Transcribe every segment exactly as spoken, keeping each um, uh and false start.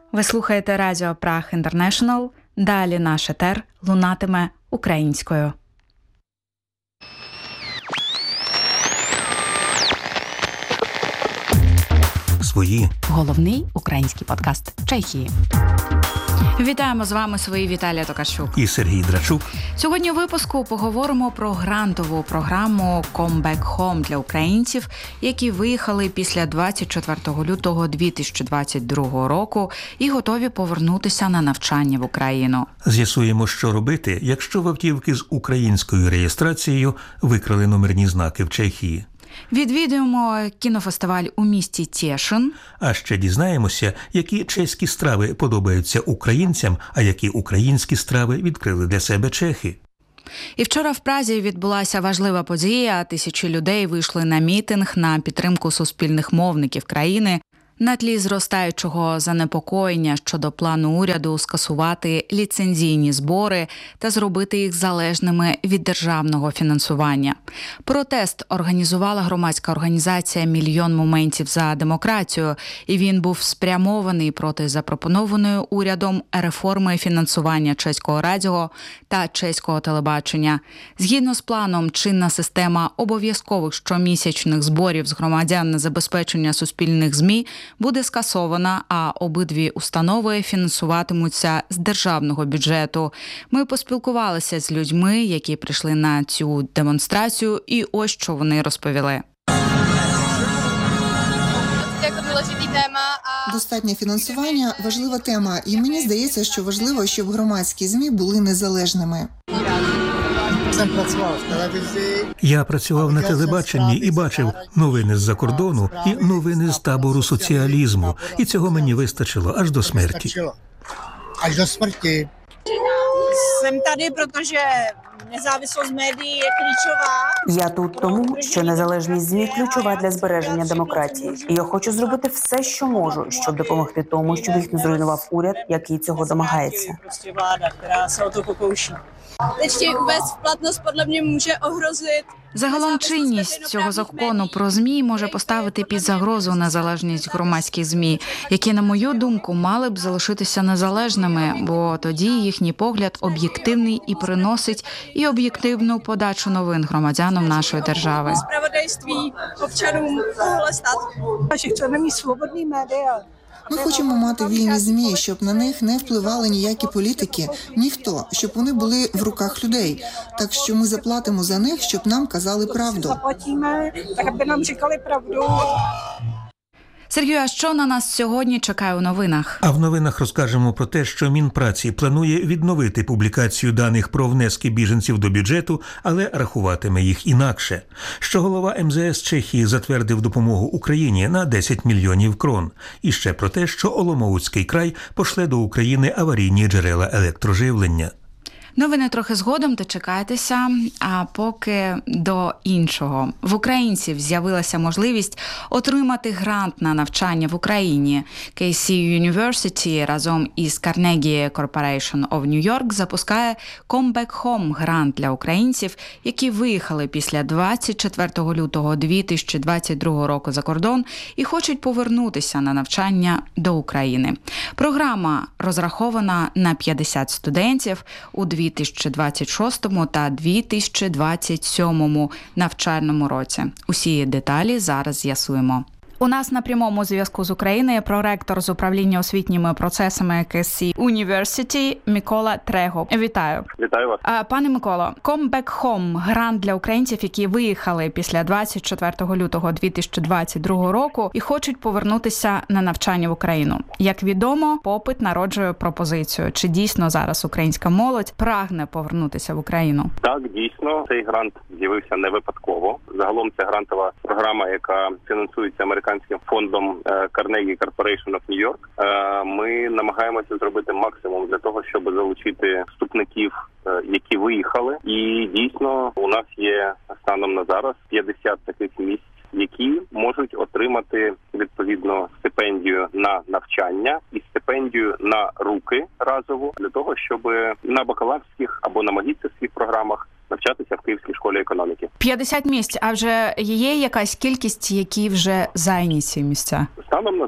Ви слухаєте Радіо Праг Інтернешнл. Далі наш етер лунатиме українською. Свої. Головний український подкаст Чехії. Вітаємо з вами свої Віталія Токарчук і Сергій Драчук. Сьогодні у випуску поговоримо про грантову програму «Come Back Home» для українців, які виїхали після двадцять четвертого лютого дві тисячі двадцять другого року і готові повернутися на навчання в Україну. З'ясуємо, що робити, якщо в автівки з українською реєстрацією викрали номерні знаки в Чехії. Відвідуємо кінофестиваль у місті Тєшин. А ще дізнаємося, які чеські страви подобаються українцям, а які українські страви відкрили для себе чехи. І вчора в Празі відбулася важлива подія. Тисячі людей вийшли на мітинг на підтримку суспільних мовників країни на тлі зростаючого занепокоєння щодо плану уряду скасувати ліцензійні збори та зробити їх залежними від державного фінансування. Протест організувала громадська організація «Мільйон моментів за демократію», і він був спрямований проти запропонованої урядом реформи фінансування чеського радіо та чеського телебачення. Згідно з планом, чинна система обов'язкових щомісячних зборів з громадян на забезпечення суспільних ЗМІ буде скасована, а обидві установи фінансуватимуться з державного бюджету. Ми поспілкувалися з людьми, які прийшли на цю демонстрацію, і ось що вони розповіли. Достатнє фінансування – важлива тема, і мені здається, що важливо, щоб громадські ЗМІ були незалежними. Я працював на телебаченні і бачив новини з-за кордону і новини з табору соціалізму. І цього мені вистачило аж до смерті. Аж до смерті. Jsem tady, protože nezávislost médií je klíčová. Я тут тому, що незалежність ЗМІ ключова для збереження демократії. І я хочу зробити все, що можу, щоб допомогти тому, щоб їх не зруйнував уряд, який цього домагається. Prostě vláda, která se o to pokouší. Ještě uvést v platnost podle mě může ohrozit. Загалом чинність цього закону про ЗМІ може поставити під загрозу незалежність громадських ЗМІ, які, на мою думку, мали б залишитися незалежними, бо тоді їхній погляд об'єктивний і приносить і об'єктивну подачу новин громадянам нашої держави. Spravodajství občanům tohle stát. Že chceme mít svobodný média. Ми хочемо мати вільні ЗМІ, щоб на них не впливали ніякі політики, ніхто, щоб вони були в руках людей. Так що ми заплатимо за них, щоб нам казали правду. Zaplatíme, tak aby nám říkali pravdu. Сергію, а що на нас сьогодні чекає у новинах? А в новинах розкажемо про те, що Мінпраці планує відновити публікацію даних про внески біженців до бюджету, але рахуватиме їх інакше. Що голова ем зе ес Чехії затвердив допомогу Україні на десять мільйонів крон. І ще про те, що Оломоуцький край пошле до України аварійні джерела електроживлення. Новини трохи згодом, дочекайтеся, а поки до іншого. В українців з'явилася можливість отримати грант на навчання в Україні. кей сі University разом із Carnegie Corporation of New York запускає «Come Back Home» грант для українців, які виїхали після двадцять четвертого лютого дві тисячі двадцять другого року за кордон і хочуть повернутися на навчання до України. Програма розрахована на п'ятдесят студентів у дві тисячі двадцять шостому та дві тисячі двадцять сьомому навчальному році. Усі деталі зараз з'ясуємо. У нас на прямому зв'язку з України проректор з управління освітніми процесами кей сі University Микола Трего. Вітаю. Вітаю вас. Пане Миколо, «Come Back Home» – грант для українців, які виїхали після двадцять четвертого лютого дві тисячі двадцять другого року і хочуть повернутися на навчання в Україну. Як відомо, попит народжує пропозицію. Чи дійсно зараз українська молодь прагне повернутися в Україну? Так, дійсно, цей грант з'явився не випадково. Загалом це грантова програма, яка фінансується американським фондом Carnegie Corporation of New York. Ми намагаємося зробити максимум для того, щоб залучити вступників, які виїхали. І дійсно у нас є станом на зараз п'ятдесят таких місць, які можуть отримати відповідно стипендію на навчання і стипендію на руки разову для того, щоб на бакалаврських або на магістерських програмах навчатися в Київській школі економіки. п'ятдесят місць, а вже є якась кількість, які вже зайняті місця? Станом на зараз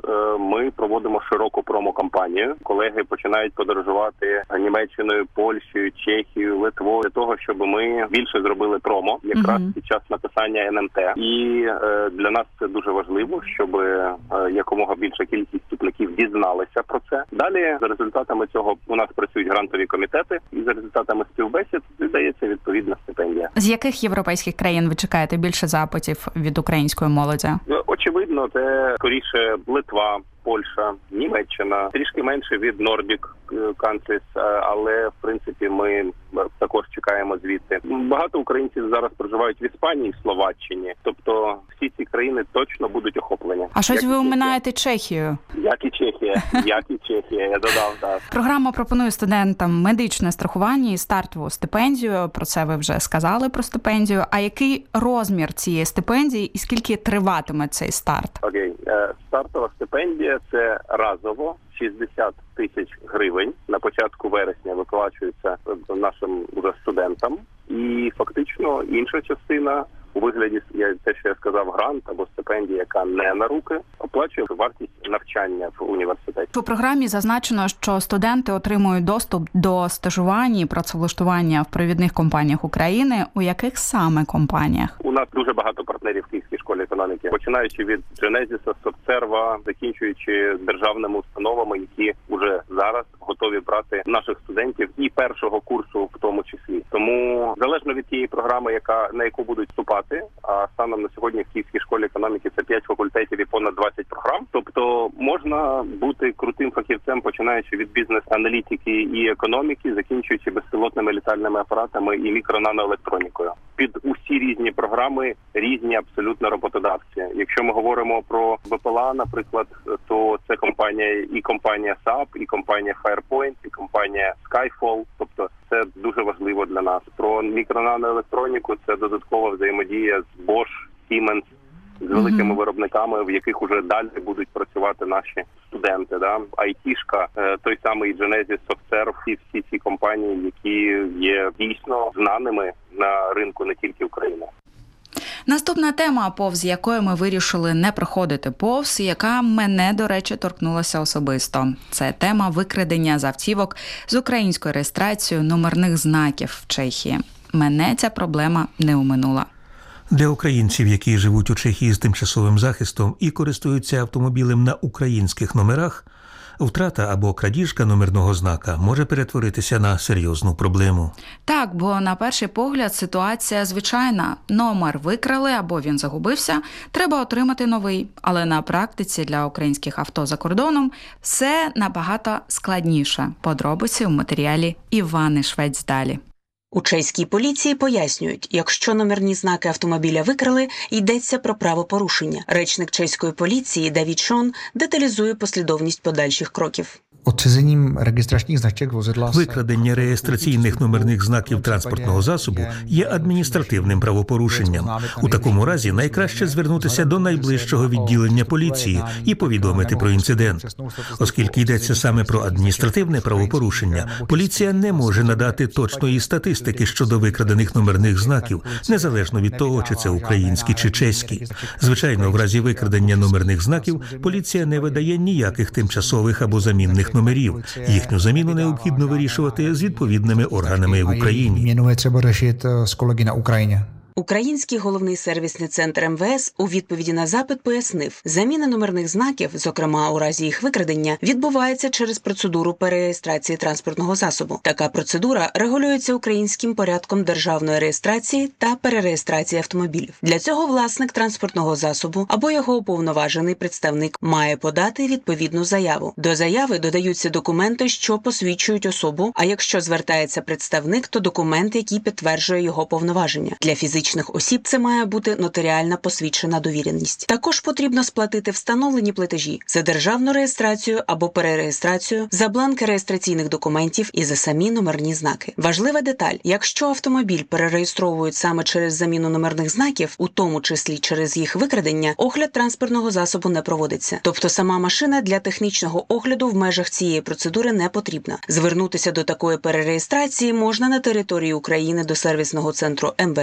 е, ми проводимо широку промо-кампанію. Колеги починають подорожувати Німеччиною, Польщею, Чехією, Литвою для того, щоб ми більше зробили промо якраз Мгм. під час написання ен ем те. І е, для нас це дуже важливо, щоб е, якомога більша кількість вступників дізналися про це. Далі за результатами цього у нас працюють грантові комітети, і за результатами співбесід видається відповідна стипендія. З яких європейських країн ви чекаєте більше запитів від української молоді? Очевидно, це скоріше Литва, Польща, Німеччина, трішки менше від Nordic Countries, але в принципі ми також чекаємо звідти. Багато українців зараз проживають в Іспанії, в Словаччині, тобто всі ці країни точно будуть охоплені. А щось Як ви і оминаєте Чехію? Як і Чехія, як і Чехія, я додав, так. Програма пропонує студентам медичне страхування і стартову стипендію. Про це ви вже сказали, про стипендію. А який розмір цієї стипендії і скільки триватиме цей старт? Окей, стартова стипендія – це разово шістдесят тисяч гривень. На початку вересня виплачується нашим уже студентам. І фактично інша частина у вигляді, я те, що я сказав, грант або стипендія, яка не на руки, оплачує вартість навчання в університеті. У програмі зазначено, що студенти отримують доступ до стажування і працевлаштування в провідних компаніях України. У яких саме компаніях? У нас дуже багато партнерів в Київській школі економіки, починаючи від Genesys, Софтсерва, закінчуючи державними установами, які вже зараз готові брати наших студентів і першого курсу в тому числі. Тому залежно від тієї програми, яка на яку будуть вступати, а станом на сьогодні в Київській школі економіки це п'ять факультетів і понад двадцять програм. Тобто можна бути крутим фахівцем, починаючи від бізнес-аналітики і економіки, закінчуючи безпілотними літальними апаратами і мікронаноелектронікою. Під усі різні програми різні абсолютно роботодавці. Якщо ми говоримо про ВПЛА, наприклад, то це компанія і компанія сап, і компанія Firepoint, і компанія Skyfall. Тобто це дуже важливо для нас. Про мікронаноелектроніку це додаткова взаємодія з Bosch, Siemens, з великими mm-hmm. виробниками, в яких уже далі будуть працювати наші студенти. Да? Айтішка, той самий Genesys, Softserv, і всі ці компанії, які є дійсно знаними на ринку не тільки України. Наступна тема, повз якої ми вирішили не проходити повз, яка мене, до речі, торкнулася особисто. Це тема викрадення з автівок з українською реєстрацією номерних знаків в Чехії. Мене ця проблема не оминула. Для українців, які живуть у Чехії з тимчасовим захистом і користуються автомобілем на українських номерах, втрата або крадіжка номерного знака може перетворитися на серйозну проблему. Так, бо на перший погляд ситуація звичайна. Номер викрали або він загубився, треба отримати новий. Але на практиці для українських авто за кордоном все набагато складніше. Подробиці у матеріалі Івани Швець далі. У чеській поліції пояснюють, якщо номерні знаки автомобіля викрали, йдеться про правопорушення. Речник чеської поліції Давід Шон деталізує послідовність подальших кроків. Odcizením registračních značek vozidla. Викрадення реєстраційних номерних знаків транспортного засобу є адміністративним правопорушенням. У такому разі найкраще звернутися до найближчого відділення поліції і повідомити про інцидент. Оскільки йдеться саме про адміністративне правопорушення, поліція не може надати точної статистики щодо викрадених номерних знаків, незалежно від того, чи це українські чи чеські. Звичайно, в разі викрадення номерних знаків поліція не видає ніяких тимчасових або замінних номерів. Їхню заміну необхідно вирішувати з відповідними органами в Україні. Měnu je třeba řešit s kolegy na Ukrajině. Український головний сервісний центр ем ве ес у відповіді на запит пояснив, заміна номерних знаків, зокрема у разі їх викрадення, відбувається через процедуру перереєстрації транспортного засобу. Така процедура регулюється українським порядком державної реєстрації та перереєстрації автомобілів. Для цього власник транспортного засобу або його уповноважений представник має подати відповідну заяву. До заяви додаються документи, що посвідчують особу, а якщо звертається представник, то документ, який підтверджує його повноваження. Для фізичних осіб це має бути нотаріальна посвідчена довіреність. Також потрібно сплатити встановлені платежі за державну реєстрацію або перереєстрацію, за бланки реєстраційних документів і за самі номерні знаки. Важлива деталь: якщо автомобіль перереєстровують саме через заміну номерних знаків, у тому числі через їх викрадення, огляд транспортного засобу не проводиться. Тобто сама машина для технічного огляду в межах цієї процедури не потрібна. Звернутися до такої перереєстрації можна на території України до сервісного центру ем ве ес, до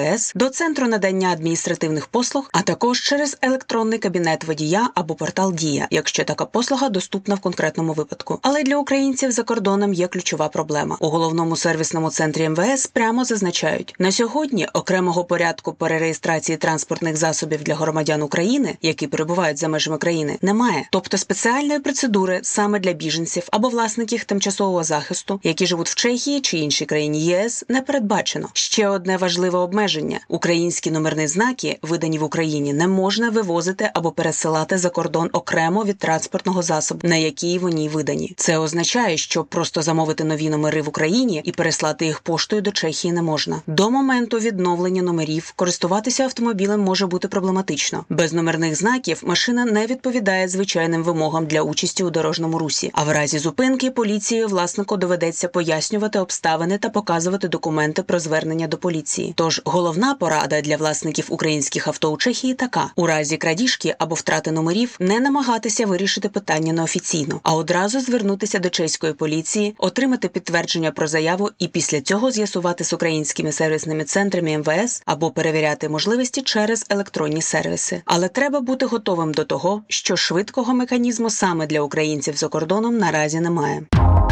центру надання адміністративних послуг, а також через електронний кабінет водія або портал «Дія», якщо така послуга доступна в конкретному випадку. Але для українців за кордоном є ключова проблема. У головному сервісному центрі ем ве ес прямо зазначають, на сьогодні окремого порядку перереєстрації транспортних засобів для громадян України, які перебувають за межами країни, немає. Тобто спеціальної процедури саме для біженців або власників тимчасового захисту, які живуть в Чехії чи іншій країні є ес, не передбачено. Ще одне важливе обмеження – українські номерні знаки, видані в Україні, не можна вивозити або пересилати за кордон окремо від транспортного засобу, на який вони видані. Це означає, що просто замовити нові номери в Україні і переслати їх поштою до Чехії не можна. До моменту відновлення номерів користуватися автомобілем може бути проблематично. Без номерних знаків машина не відповідає звичайним вимогам для участі у дорожньому русі, а в разі зупинки поліцією власнику доведеться пояснювати обставини та показувати документи про звернення до поліції. Тож головна порада для власників українських авто у Чехії така: у разі крадіжки або втрати номерів не намагатися вирішити питання неофіційно, а одразу звернутися до чеської поліції, отримати підтвердження про заяву і після цього з'ясувати з українськими сервісними центрами ем ве ес або перевіряти можливості через електронні сервіси. Але треба бути готовим до того, що швидкого механізму саме для українців за кордоном наразі немає.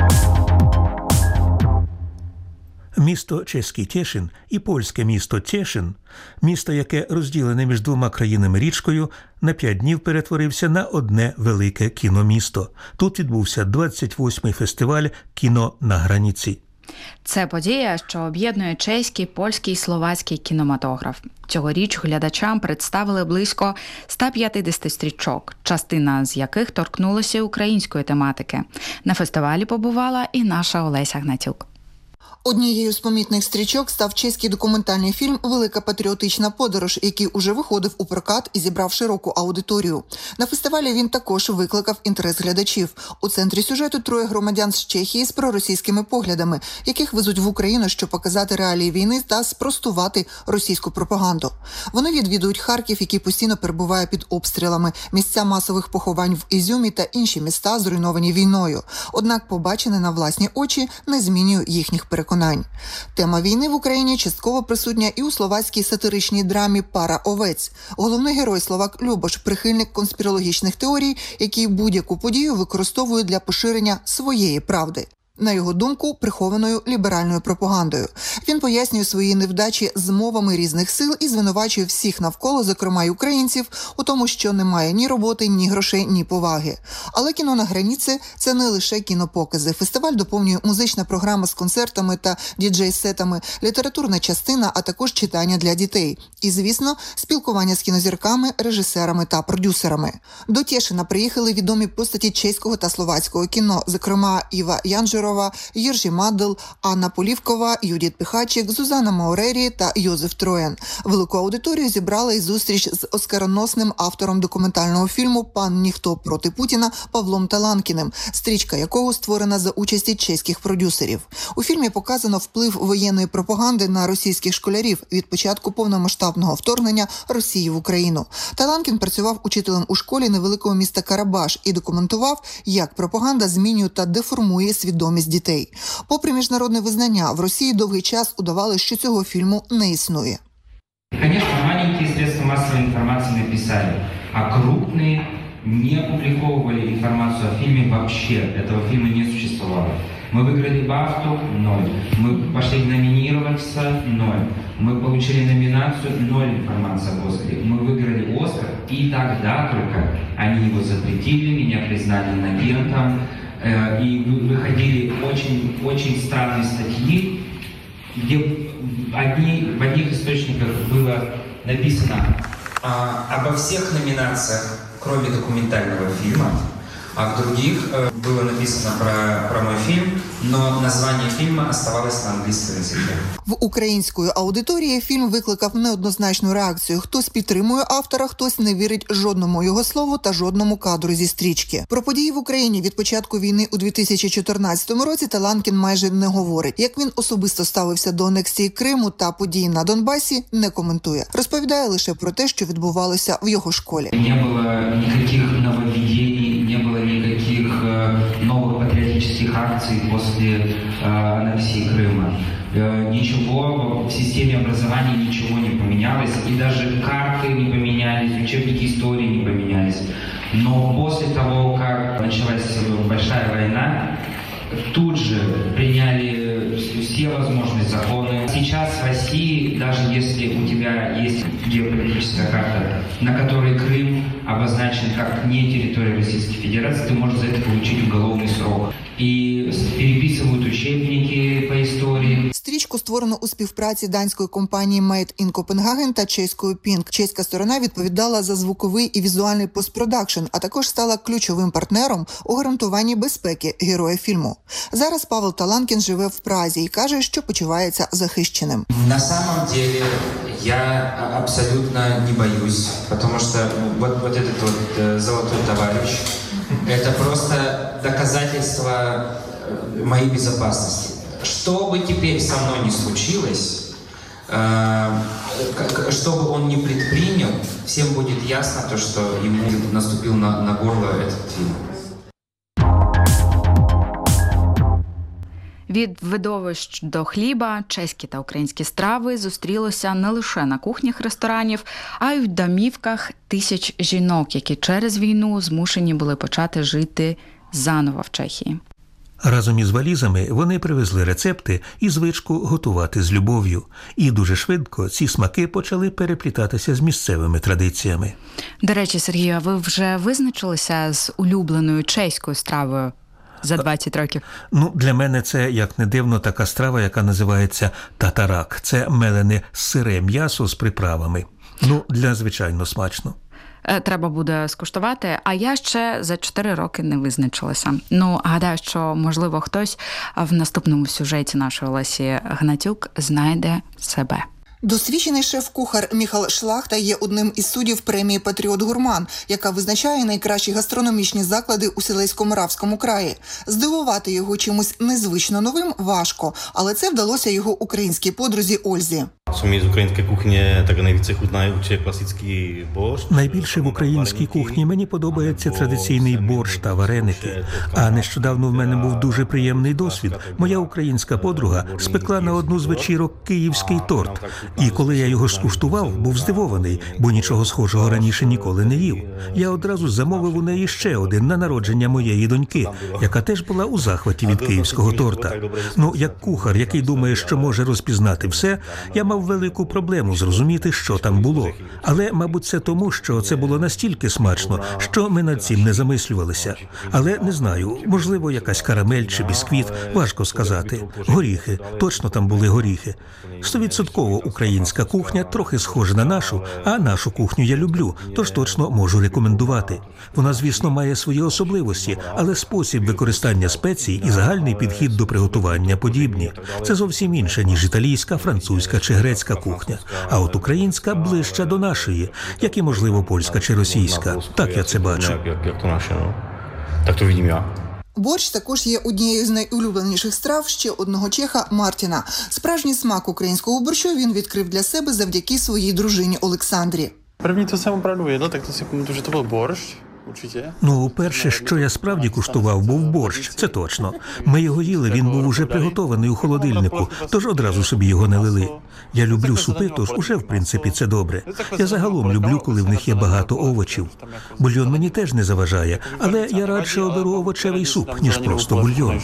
Місто чеський Тєшин і польське місто Тєшин, місто, яке розділене між двома країнами річкою, на п'ять днів перетворився на одне велике кіномісто. Тут відбувся двадцять восьмий фестиваль «Кіно на границі». Це подія, що об'єднує чеський, польський і словацький кінематограф. Цьогоріч глядачам представили близько ста п'ятдесят стрічок, частина з яких торкнулася української тематики. На фестивалі побувала і наша Олеся Гнатюк. Однією з помітних стрічок став чеський документальний фільм «Велика патріотична подорож», який уже виходив у прокат і зібрав широку аудиторію. На фестивалі він також викликав інтерес глядачів. У центрі сюжету троє громадян з Чехії з проросійськими поглядами, яких везуть в Україну, щоб показати реалії війни та спростувати російську пропаганду. Вони відвідують Харків, який постійно перебуває під обстрілами, місця масових поховань в Ізюмі та інші міста, зруйновані війною. Однак побачене на власні очі не змінює їхніх переконань. Тема війни в Україні частково присутня і у словацькій сатиричній драмі «Пара овець». Головний герой словак Любош – прихильник конспірологічних теорій, який будь-яку подію використовує для поширення своєї правди. На його думку, прихованою ліберальною пропагандою. Він пояснює свої невдачі змовами різних сил і звинувачує всіх навколо, зокрема й українців, у тому, що немає ні роботи, ні грошей, ні поваги. Але «Кіно на границі» – це не лише кінопокази. Фестиваль доповнює музична програма з концертами та діджей-сетами, літературна частина, а також читання для дітей. І, звісно, спілкування з кінозірками, режисерами та продюсерами. До Тєшина приїхали відомі постаті чеського та словацького кіно, зокрема Іва Янжерова, Єржі Мадл, Анна Полівкова, Юдіт Піхачик, Зузана Маурері та Йозеф Троян. Велику аудиторію зібрала й зустріч з оскароносним автором документального фільму «Пан ніхто проти Путіна» Павлом Таланкіним, стрічка якого створена за участі чеських продюсерів. У фільмі показано вплив воєнної пропаганди на російських школярів від початку повномасштабного вторгнення Росії в Україну. Таланкін працював учителем у школі невеликого міста Карабаш і документував, як пропаганда змінює та деформує свідомість дітей. Попри міжнародне визнання, в Росії довгий час удавали, що цього фільму не існує. Конечно, маленькие средства массовой информации написали, а крупные не опубликовывали информацию о фильме вообще. Этого фильма не существовало. Мы выиграли Бафту – ноль. Мы пошли номинироваться – ноль. Мы получили номинацию – ноль информации об Оскаре. Мы выиграли Оскар, и тогда только они его запретили, меня признали инагентом. И выходили очень, очень странные статьи, где одни, в одних источниках было написано а, обо всех номинациях, кроме документального фильма, а в других э, было написано про, про мой фильм, но название фильма оставалось на англійському язикі. В української аудиторії фільм викликав неоднозначну реакцію. Хтось підтримує автора, хтось не вірить жодному його слову та жодному кадру зі стрічки. Про події в Україні від початку війни у дві тисячі чотирнадцятому році Таланкін майже не говорить. Як він особисто ставився до анексії Криму та подій на Донбасі, не коментує. Розповідає лише про те, що відбувалося в його школі. Не було ніяких нововведень, не було никаких э, новых патриотических акций после э, аннексии Крыма. Э, Ничего в системе образования ничего не поменялось, и даже карты не поменялись, учебники истории не поменялись. Но после того, как началась большая война, тут же приняли все возможные законы. Сейчас в России, даже если у тебя есть геополитическая карта, на которой Крым обозначен как не территория Российской Федерации, ты можешь за это получить уголовный срок. І переписують учебники по історії. Стрічку створено у співпраці данської компанії Made in Copenhagen та чеської Pink. Чеська сторона відповідала за звуковий і візуальний постпродакшн, а також стала ключовим партнером у гарантуванні безпеки героя фільму. Зараз Павел Таланкін живе в Празі і каже, що почувається захищеним. На самом деле я абсолютно не боюсь, потому что вот, вот этот вот э, золотой товарищ, это просто доказательство моей безопасности. Что бы теперь со мной ни случилось, э, что бы он ни предпринял, всем будет ясно, то, что ему наступил на, на горло этот фильм. Від видовищ до хліба чеські та українські страви зустрілися не лише на кухнях ресторанів, а й в домівках тисяч жінок, які через війну змушені були почати жити заново в Чехії. Разом із валізами вони привезли рецепти і звичку готувати з любов'ю. І дуже швидко ці смаки почали переплітатися з місцевими традиціями. До речі, Сергію, а ви вже визначилися з улюбленою чеською стравою за двадцять років? Ну, для мене це, як не дивно, така страва, яка називається татарак. Це мелене сире м'ясо з приправами. Ну, для звичайно смачно. Треба буде скуштувати, а я ще за чотири роки не визначилася. Ну, гадаю, що, можливо, хтось в наступному сюжеті нашої Олесі Гнатюк знайде себе. Досвідчений шеф-кухар Міхал Шлахта є одним із суддів премії «Патріот Гурман», яка визначає найкращі гастрономічні заклади у Сілесько-Моравському краї. Здивувати його чимось незвично новим важко, але це вдалося його українській подрузі Ользі. З української кухні так найбільше хутнає класичний борщ. Найбільше в українській кухні мені подобається традиційний борщ та вареники. А нещодавно в мене був дуже приємний досвід. Моя українська подруга спекла на одну з вечірок київський торт. І коли я його скуштував, був здивований, бо нічого схожого раніше ніколи не їв. Я одразу замовив у неї ще один на народження моєї доньки, яка теж була у захваті від київського торта. Ну, як кухар, який думає, що може розпізнати все, я мав велику проблему зрозуміти, що там було. Але, мабуть, це тому, що це було настільки смачно, що ми над цим не замислювалися. Але не знаю, можливо, якась карамель чи бісквіт, важко сказати. Горіхи, точно там були горіхи. Стовідсотково українська кухня трохи схожа на нашу, а нашу кухню я люблю, тож точно можу рекомендувати. Вона, звісно, має свої особливості, але спосіб використання спецій і загальний підхід до приготування подібні. Це зовсім інше, ніж італійська, французька чи грецька кухня. А от українська ближча до нашої, як і, можливо, польська чи російська. Так я це бачу. Так то видім я. Борщ також є однією з найулюбленіших страв ще одного чеха Мартіна. Справжній смак українського борщу він відкрив для себе завдяки своїй дружині Олександрі. První, co jsem opravdu jedl, tak to si pamatuju, že to byl boršť. Ну, перше, що я справді куштував, був борщ, це точно. Ми його їли, він був уже приготований у холодильнику, тож одразу собі його не лили. Я люблю супи, тож уже, в принципі, це добре. Я загалом люблю, коли в них є багато овочів. Бульйон мені теж не заважає, але я радше оберу овочевий суп, ніж просто бульйон.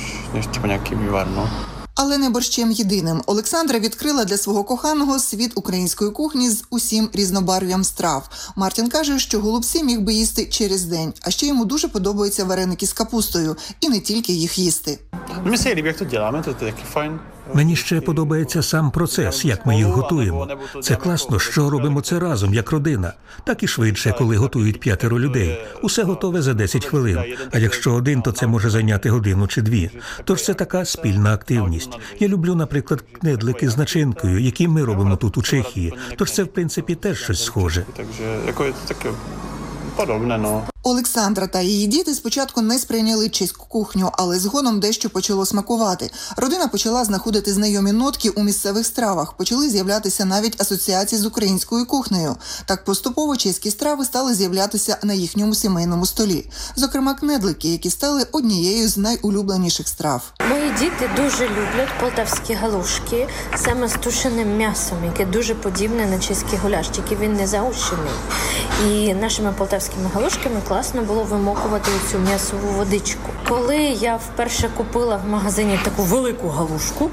Але не борщем єдиним. Олександра відкрила для свого коханого світ української кухні з усім різнобарв'ям страв. Мартін каже, що голубці міг би їсти через день, а ще йому дуже подобаються вареники з капустою, і не тільки їх їсти. Мені се líbí, як to děláme, to je taky fajn. Мені ще подобається сам процес, як ми їх готуємо. Це класно, що робимо це разом, як родина. Так і швидше, коли готують п'ятеро людей. Усе готове за десять хвилин. А якщо один, то це може зайняти годину чи дві. Тож це така спільна активність. Я люблю, наприклад, кнедлики з начинкою, які ми робимо тут у Чехії. Тож це, в принципі, теж щось схоже. Takže jako je to taky podobné, no. Олександра та її діти спочатку не сприйняли чеську кухню, але згодом дещо почало смакувати. Родина почала знаходити знайомі нотки у місцевих стравах, почали з'являтися навіть асоціації з українською кухнею. Так поступово чеські страви стали з'являтися на їхньому сімейному столі. Зокрема, кнедлики, які стали однією з найулюбленіших страв. Мої діти дуже люблять полтавські галушки саме з тушеним м'ясом, яке дуже подібне на чеський гуляш, тільки він не заущений. І нашими полтавськими галушками класно було вимокувати цю м'ясову водичку. Коли я вперше купила в магазині таку велику галушку,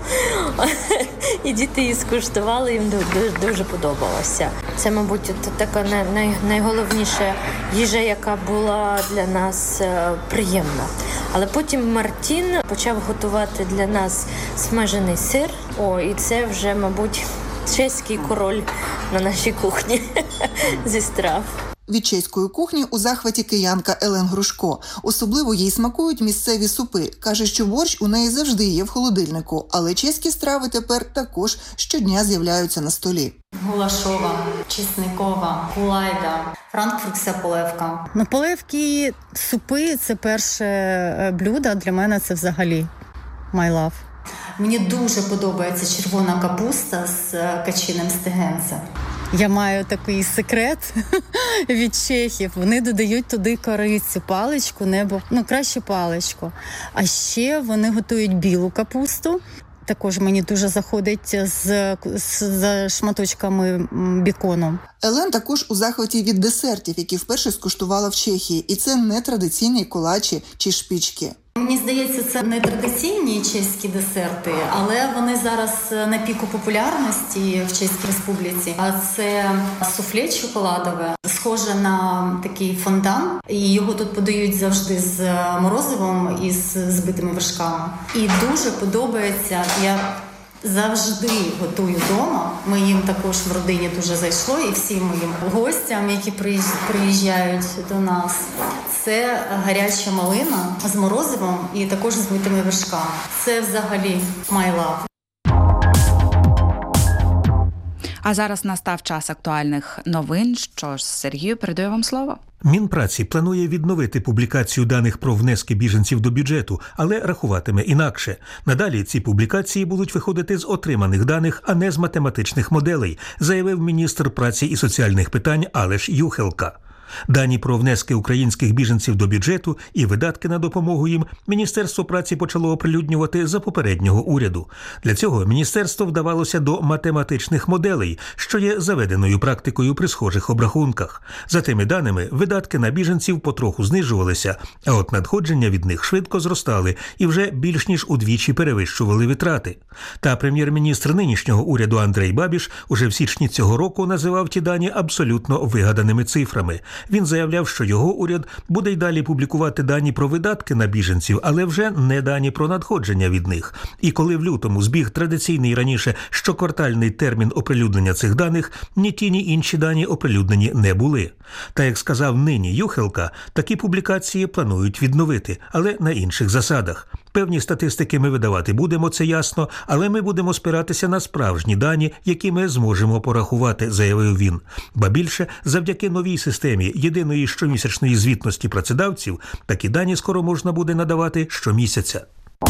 і діти її скуштували, їм дуже, дуже подобалося. Це, мабуть, така най, найголовніша їжа, яка була для нас приємна. Але потім Мартін почав готувати для нас смажений сир. О, і це вже, мабуть, чеський король на нашій кухні зі страв. Від чеської кухні у захваті киянка Елен Грушко. Особливо їй смакують місцеві супи. Каже, що борщ у неї завжди є в холодильнику, але чеські страви тепер також щодня з'являються на столі. Гулашова, чесникова, кулайда, франкфуртська поливка. Ну, поливки, супи – це перше блюдо, для мене це взагалі my love. Мені дуже подобається червона капуста з качиним стегенцем. Я маю такий секрет від чехів. Вони додають туди корицю, паличку, небо, ну краще паличку. А ще вони готують білу капусту. Також мені дуже заходить з, з, з шматочками бікону. Елен також у захваті від десертів, які вперше скуштувала в Чехії. І це не традиційні колачі чи шпічки. Мені здається, це не традиційні чеські десерти, але вони зараз на піку популярності в Чеській Республіці. А це суфле шоколадове, схоже на такий фондан. І його тут подають завжди з морозивом і з збитими вершками. І дуже подобається, я завжди готую вдома. Моїм також в родині дуже зайшло, і всім моїм гостям, які приїжджають до нас. Це гаряча малина з морозивом і також з збитими вершками. Це взагалі my love. А зараз настав час актуальних новин. Що ж, Сергію, передаю вам слово. Мінпраці планує відновити публікацію даних про внески біженців до бюджету, але рахуватиме інакше. Надалі ці публікації будуть виходити з отриманих даних, а не з математичних моделей, заявив міністр праці і соціальних питань Алеш Юхелка. Дані про внески українських біженців до бюджету і видатки на допомогу їм Міністерство праці почало оприлюднювати за попереднього уряду. Для цього міністерство вдавалося до математичних моделей, що є заведеною практикою при схожих обрахунках. За тими даними, видатки на біженців потроху знижувалися, а от надходження від них швидко зростали і вже більш ніж удвічі перевищували витрати. Та прем'єр-міністр нинішнього уряду Андрей Бабіш уже в січні цього року називав ті дані абсолютно вигаданими цифрами. Він заявляв, що його уряд буде й далі публікувати дані про видатки на біженців, але вже не дані про надходження від них. І коли в лютому збіг традиційний раніше щоквартальний термін оприлюднення цих даних, ні ті, ні інші дані оприлюднені не були. Та, як сказав нині Юхелка, такі публікації планують відновити, але на інших засадах. Певні статистики ми видавати будемо, це ясно, але ми будемо спиратися на справжні дані, які ми зможемо порахувати, заявив він. Ба більше, завдяки новій системі єдиної щомісячної звітності працедавців, такі дані скоро можна буде надавати щомісяця.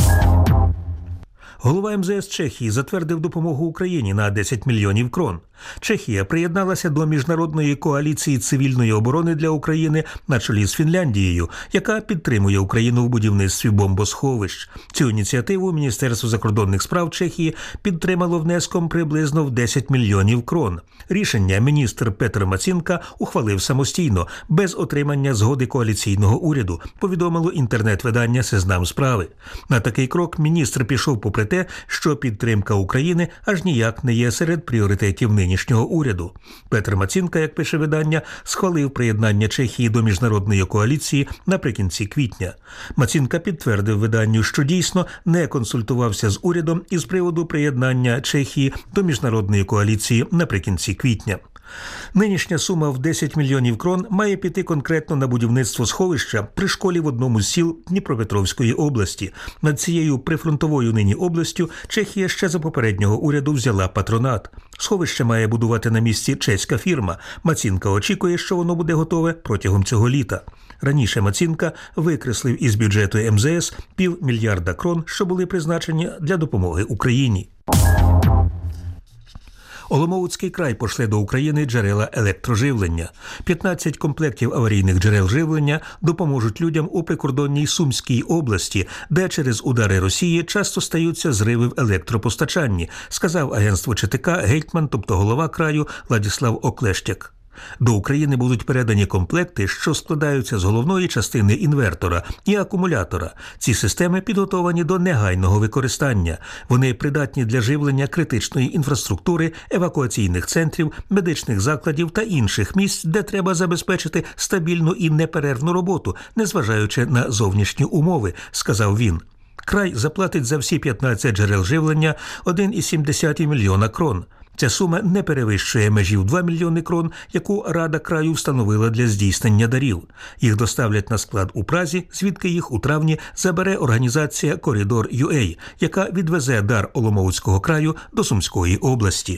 Голова ем зе ес Чехії затвердив допомогу Україні на десять мільйонів крон. Чехія приєдналася до міжнародної коаліції цивільної оборони для України на чолі з Фінляндією, яка підтримує Україну в будівництві бомбосховищ. Цю ініціативу Міністерство закордонних справ Чехії підтримало внеском приблизно в десять мільйонів крон. Рішення міністр Петр Мацінка ухвалив самостійно, без отримання згоди коаліційного уряду, повідомило інтернет-видання «Сезнам справи». На такий крок міністр пішов попри те, що підтримка України аж ніяк не є серед пріоритетів нинішнього уряду. Петр Мацінка, як пише видання, схвалив приєднання Чехії до міжнародної коаліції наприкінці квітня. Мацінка підтвердив виданню, що дійсно не консультувався з урядом із приводу приєднання Чехії до міжнародної коаліції наприкінці квітня. Нинішня сума в десять мільйонів крон має піти конкретно на будівництво сховища при школі в одному з сіл Дніпропетровської області. Над цією прифронтовою нині областю Чехія ще за попереднього уряду взяла патронат. Сховище має будувати на місці чеська фірма. Мацінка очікує, що воно буде готове протягом цього літа. Раніше Мацінка викреслив із бюджету ем зе ес півмільярда крон, що були призначені для допомоги Україні. Оломouцький край пошле до України джерела електроживлення. п'ятнадцять комплектів аварійних джерел живлення допоможуть людям у прикордонній Сумській області, де через удари Росії часто стаються зриви в електропостачанні, сказав агентству Че Те Ка гетьман, тобто голова краю Владислав Оклещак. До України будуть передані комплекти, що складаються з головної частини інвертора і акумулятора. Ці системи підготовані до негайного використання. Вони придатні для живлення критичної інфраструктури, евакуаційних центрів, медичних закладів та інших місць, де треба забезпечити стабільну і неперервну роботу, незважаючи на зовнішні умови, сказав він. Край заплатить за всі п'ятнадцять джерел живлення один цілих сім десятих мільйона крон. Ця сума не перевищує межі в два мільйони крон, яку Рада краю встановила для здійснення дарів. Їх доставлять на склад у Празі, звідки їх у травні забере організація «Коридор ю ей», яка відвезе дар Оломouцького краю до Сумської області.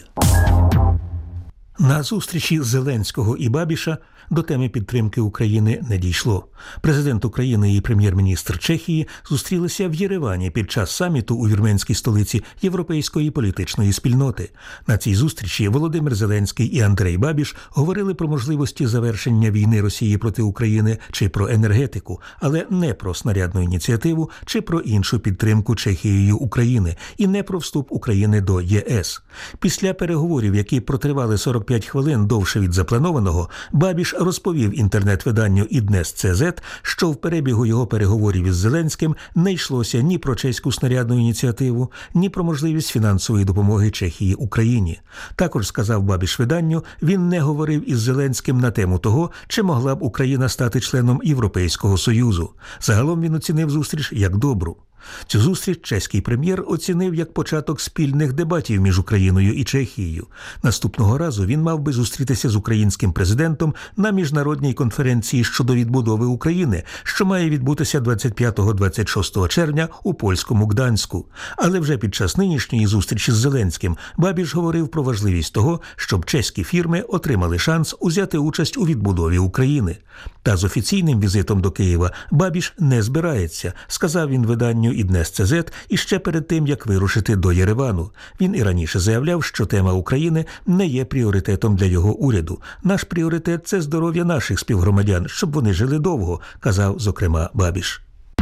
На зустрічі Зеленського і Бабіша до теми підтримки України не дійшло. Президент України і прем'єр-міністр Чехії зустрілися в Єревані під час саміту у вірменській столиці Європейської політичної спільноти. На цій зустрічі Володимир Зеленський і Андрей Бабіш говорили про можливості завершення війни Росії проти України чи про енергетику, але не про снарядну ініціативу чи про іншу підтримку Чехією України і не про вступ України до є ес. Після переговорів, які протривали сорок п'ять хвилин довше від запланованого, Бабіш розповів інтернет-виданню «Іднес точка це зет», що в перебігу його переговорів із Зеленським не йшлося ні про чеську снарядну ініціативу, ні про можливість фінансової допомоги Чехії Україні. Також, сказав Бабіш виданню, він не говорив із Зеленським на тему того, чи могла б Україна стати членом Європейського Союзу. Загалом він оцінив зустріч як добру. Цю зустріч чеський прем'єр оцінив як початок спільних дебатів між Україною і Чехією. Наступного разу він мав би зустрітися з українським президентом на міжнародній конференції щодо відбудови України, що має відбутися двадцять п'ятого - двадцять шостого червня у польському Гданську. Але вже під час нинішньої зустрічі з Зеленським Бабіш говорив про важливість того, щоб чеські фірми отримали шанс узяти участь у відбудові України. Та з офіційним візитом до Києва Бабіш не збирається, сказав він виданню «Іднес точка це зет» іще перед тим, як вирушити до Єревану. Він і раніше заявляв, що тема України не є пріоритетом для його уряду. Наш пріоритет – це здоров'я наших співгромадян, щоб вони жили довго, казав, зокрема, Бабіш.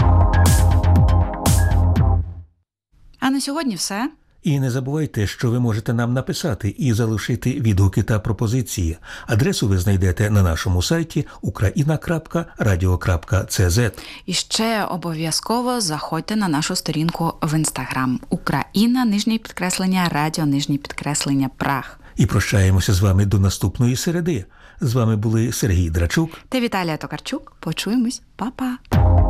А на сьогодні все. І не забувайте, що ви можете нам написати і залишити відгуки та пропозиції. Адресу ви знайдете на нашому сайті україна крапка радіо крапка це зет. І ще обов'язково заходьте на нашу сторінку в Інстаграм. Україна, нижнє підкреслення, радіо, нижнє підкреслення, Праг. І прощаємося з вами до наступної середи. З вами були Сергій Драчук та Віталія Токарчук. Почуємось. Па-па.